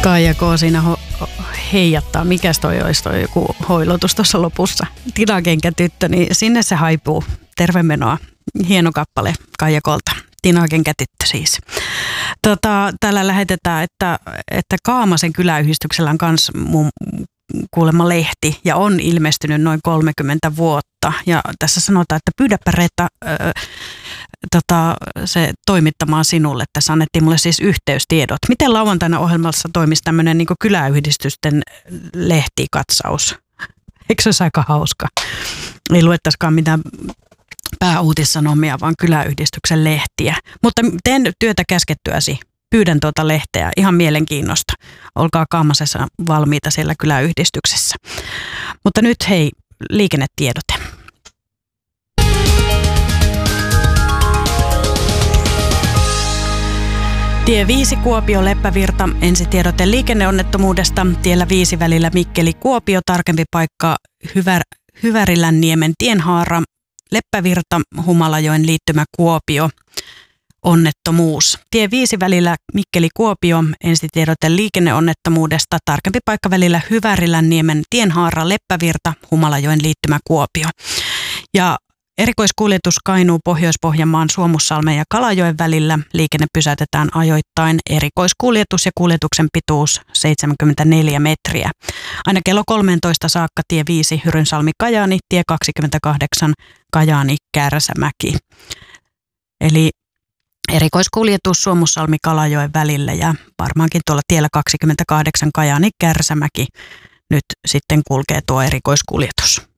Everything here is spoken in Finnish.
Kaija K. siinä heijattaa. Mikäs toi olisi toi joku hoilotus tuossa lopussa? Tinakenkätyttö, niin sinne se haipuu. Terve menoa. Hieno kappale Kaija Kolta. Tinakenkätyttö siis. Täällä lähetetään, että Kaamasen kyläyhdistyksellä on kans mun kuulemma lehti ja on ilmestynyt noin 30 vuotta. Ja tässä sanotaan, että pyydäpä Reetta se toimittamaan sinulle. Tässä annettiin mulle siis yhteystiedot. Miten lauantaina ohjelmassa toimisi tämmöinen niin kyläyhdistysten lehtikatsaus? Eikö se olisi aika hauska? Ei luettaisikaan mitään pääuutissanomia, vaan kyläyhdistyksen lehtiä. Mutta teen työtä käskettyäsi. Pyydän tuota lehteä ihan mielenkiinnosta. Olkaa Kaamasessa valmiita siellä kyläyhdistyksessä. Mutta nyt hei, liikennetiedote. Tie 5 Kuopio Leppävirta, ensitiedote liikenneonnettomuudesta. Tiellä 5 välillä Mikkeli-Kuopio, tarkempi paikka Hyvärilänniemen tienhaara, Leppävirta, Humalajoen liittymä Kuopio, onnettomuus. Tie 5 välillä Mikkeli-Kuopio, ensitiedote liikenneonnettomuudesta, tarkempi paikka välillä Hyvärilänniemen tienhaara, Leppävirta, Humalajoen liittymä Kuopio. Ja erikoiskuljetus Kainuu Pohjois-Pohjanmaan Suomussalmen ja Kalajoen välillä. Liikenne pysäytetään ajoittain. Erikoiskuljetus ja kuljetuksen pituus 74 metriä. Aina kello 13 saakka tie 5 Hyrynsalmi-Kajaani, tie 28 Kajaani-Kärsämäki. Eli erikoiskuljetus Suomussalmi-Kalajoen välillä ja varmaankin tuolla tiellä 28 Kajaani-Kärsämäki nyt sitten kulkee tuo erikoiskuljetus.